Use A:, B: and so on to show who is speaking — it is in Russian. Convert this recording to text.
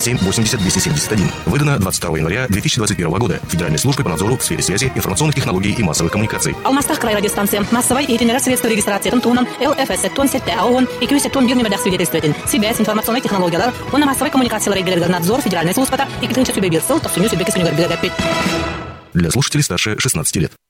A: 87-80-271. Выдано 22 января 2021 года Федеральной службой по надзору в сфере связи, информационных технологий и массовых коммуникаций.
B: Алмастах крайрадиостанция. Массовой и средства регистрации Тунтунан, ЛФС, Тонсетте, АОН и Кюсеттун бирнемедах свидетельствует. Связь, информационные технологии, он массовой коммуникации надзор Федеральной службы и клинча субъект ссыл, то сумею себе кисуню.
A: Для слушателей старше 16 лет.